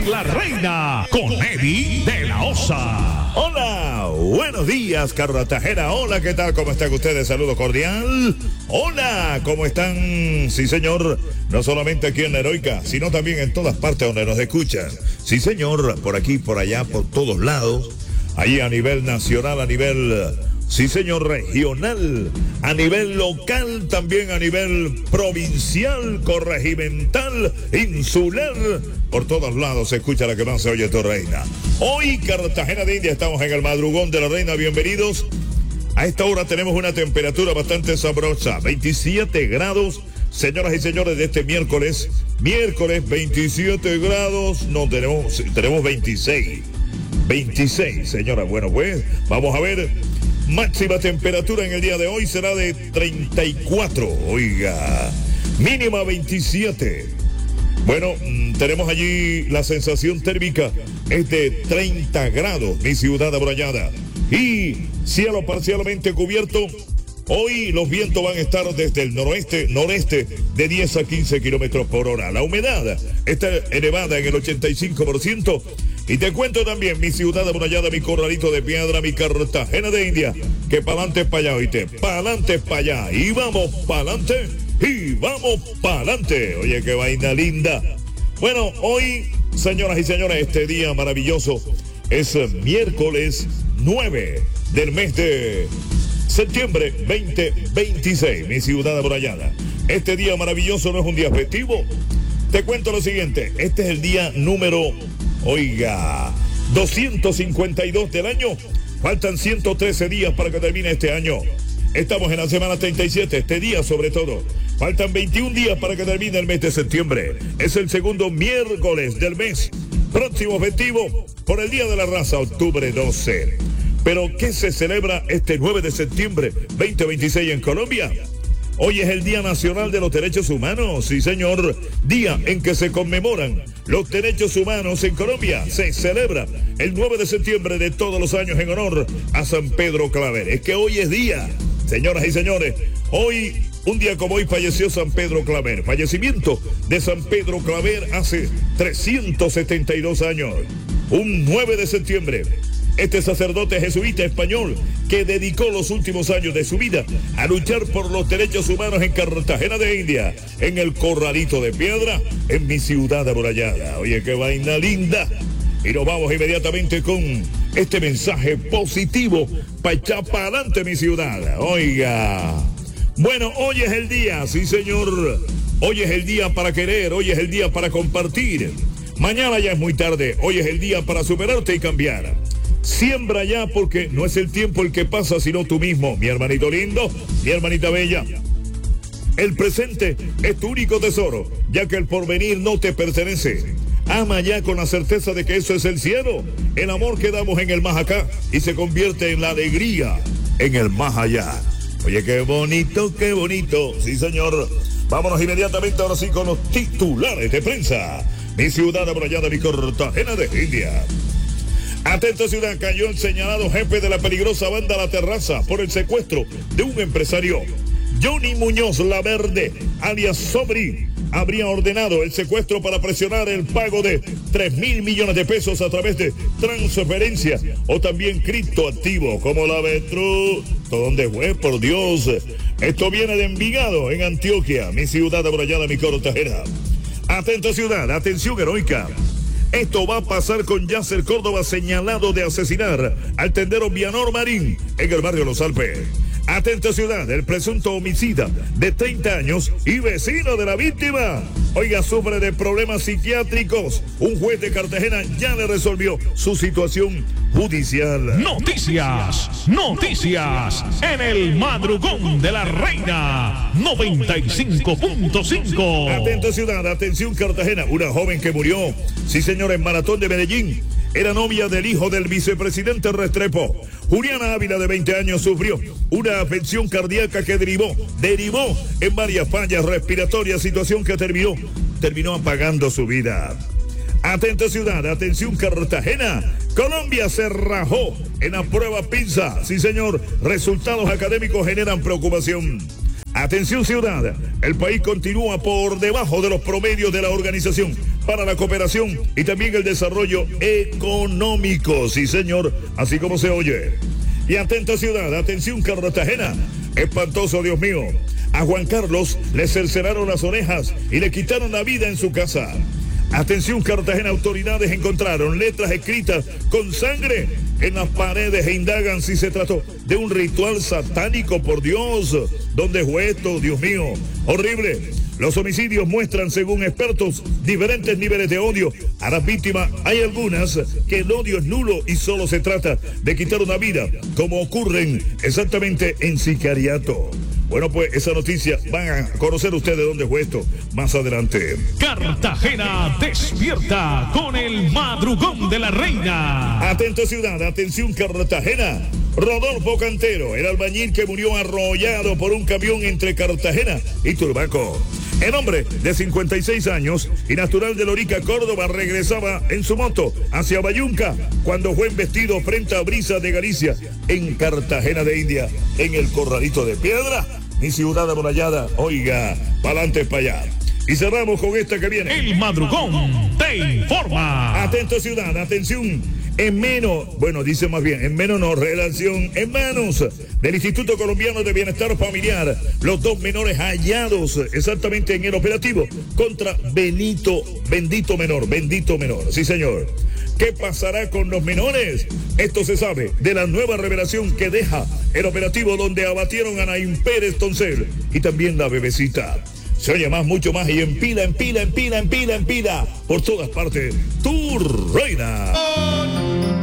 en La Reina con Eddie de la Osa. Hola, buenos días, Cartagena. Hola, ¿qué tal? ¿Cómo están ustedes? Saludo cordial. Hola, ¿cómo están? Sí, señor. No solamente aquí en la Heroica, sino también en todas partes donde nos escuchan. Sí, señor. Por aquí, por allá, por todos lados. Allí a nivel nacional, a nivel... Sí, señor, regional, a nivel local, también a nivel provincial, corregimental, insular. Por todos lados se escucha la que más se oye, tu reina. Hoy, Cartagena de India, estamos en el madrugón de la reina. Bienvenidos. A esta hora tenemos una temperatura bastante sabrosa, 27 grados. Señoras y señores, de este miércoles 27 grados, no tenemos 26, señora. Bueno, pues, vamos a ver. Máxima temperatura en el día de hoy será de 34, oiga, mínima 27. Bueno, tenemos allí la sensación térmica, es de 30 grados, mi ciudad amurallada. Y cielo parcialmente cubierto. Hoy los vientos van a estar desde el noreste de 10 a 15 kilómetros por hora. La humedad está elevada en el 85%. Y te cuento también, mi ciudad amurallada, mi corralito de piedra, mi Cartagena de India, que pa'lante pa' allá, oíste, pa'lante pa' allá, y vamos pa'lante, y vamos pa'lante. Oye, qué vaina linda. Bueno, hoy, señoras y señores, este día maravilloso es miércoles 9 del mes de septiembre 2026, mi ciudad amurallada. Este día maravilloso no es un día festivo. Te cuento lo siguiente, este es el día número... Oiga, 252 del año. Faltan 113 días para que termine este año. Estamos en la semana 37, este día sobre todo. Faltan 21 días para que termine el mes de septiembre. Es el segundo miércoles del mes. Próximo festivo por el Día de la Raza, octubre 12. Pero, ¿qué se celebra este 9 de septiembre 2026 en Colombia? Hoy es el Día Nacional de los Derechos Humanos, sí señor, día en que se conmemoran los derechos humanos en Colombia. Se celebra el 9 de septiembre de todos los años en honor a San Pedro Claver. Es que hoy es día, señoras y señores, hoy, un día como hoy, falleció San Pedro Claver. Fallecimiento de San Pedro Claver hace 372 años, un 9 de septiembre. Este sacerdote jesuita español que dedicó los últimos años de su vida a luchar por los derechos humanos en Cartagena de India, en el corralito de piedra, en mi ciudad amurallada. Oye, qué vaina linda. Y nos vamos inmediatamente con este mensaje positivo para echar para adelante mi ciudad. Oiga, bueno, hoy es el día, sí señor. Hoy es el día para querer, hoy es el día para compartir. Mañana ya es muy tarde, hoy es el día para superarte y cambiar. Siembra ya, porque no es el tiempo el que pasa, sino tú mismo, mi hermanito lindo, mi hermanita bella. El presente es tu único tesoro, ya que el porvenir no te pertenece. Ama ya con la certeza de que eso es el cielo, el amor que damos en el más acá y se convierte en la alegría en el más allá. Oye, qué bonito, sí señor. Vámonos inmediatamente ahora sí con los titulares de prensa. Mi ciudad amurallada, mi Cartagena de India. Atento ciudad, cayó el señalado jefe de la peligrosa banda La Terraza por el secuestro de un empresario. Johnny Muñoz Laverde, alias Sobri, habría ordenado el secuestro para presionar el pago de 3.000 millones de pesos a través de transferencia o también criptoactivos como la Betru. ¿Dónde fue? Por Dios. Esto viene de Envigado, en Antioquia, mi ciudad amurallada, mi Cartagena. Atento ciudad, atención heroica. Esto va a pasar con Yasser Córdoba, señalado de asesinar al tendero Vianor Marín en el barrio Los Alpes. Atenta ciudad, el presunto homicida de 30 años y vecino de la víctima. Oiga, sufre de problemas psiquiátricos. Un juez de Cartagena ya le resolvió su situación judicial. Noticias en el madrugón de la reina 95.5. Atenta ciudad, atención Cartagena. Una joven que murió, sí señor, en Maratón de Medellín. Era novia del hijo del vicepresidente Restrepo. Juliana Ávila, de 20 años, sufrió una afección cardíaca que derivó en varias fallas respiratorias, situación que terminó apagando su vida. Atenta ciudad, atención Cartagena. Colombia se rajó en la prueba PISA. Sí señor, resultados académicos generan preocupación. Atención ciudad, el país continúa por debajo de los promedios de la Organización para la Cooperación y también el Desarrollo Económico. Sí, señor, así como se oye. Y atenta ciudad, atención Cartagena. Espantoso, Dios mío. A Juan Carlos le cercenaron las orejas y le quitaron la vida en su casa. Atención Cartagena, autoridades encontraron letras escritas con sangre en las paredes e indagan si se trató de un ritual satánico, por Dios. ¿Dónde fue esto, Dios mío? Horrible. Los homicidios muestran, según expertos, diferentes niveles de odio a las víctimas. Hay algunas que el odio es nulo y solo se trata de quitar una vida, como ocurren exactamente en sicariato. Bueno, pues esa noticia van a conocer ustedes dónde fue esto más adelante. Cartagena despierta con el madrugón de la reina. Atento ciudad, atención Cartagena. Rodolfo Cantero, el albañil que murió arrollado por un camión entre Cartagena y Turbaco. El hombre de 56 años y natural de Lorica, Córdoba, regresaba en su moto hacia Bayunca cuando fue embestido frente a Brisa de Galicia en Cartagena de India, en el Corralito de Piedra. Mi ciudad amurallada, oiga, pa'lante para allá. Y cerramos con esta que viene. El madrugón te informa. Atento ciudad, atención. En menos, bueno, dice más bien, en menos no, relación en manos del Instituto Colombiano de Bienestar Familiar, los dos menores hallados exactamente en el operativo contra Bendito Menor, sí señor. ¿Qué pasará con los menores? Esto se sabe de la nueva revelación que deja el operativo donde abatieron a Naim Pérez Toncel y también la bebecita. Se oye más, mucho más y en pila, por todas partes, tu reina.